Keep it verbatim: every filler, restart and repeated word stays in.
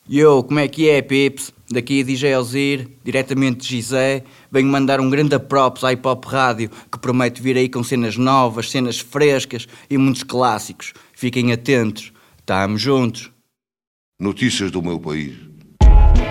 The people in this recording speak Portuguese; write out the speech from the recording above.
Yo, como é que é, Pips? Daqui D J Alzir, diretamente de Gizé. Venho mandar um grande props à Hip Hop Rádio, que promete vir aí com cenas novas, cenas frescas e muitos clássicos. Fiquem atentos. Tamo juntos. Notícias do meu país.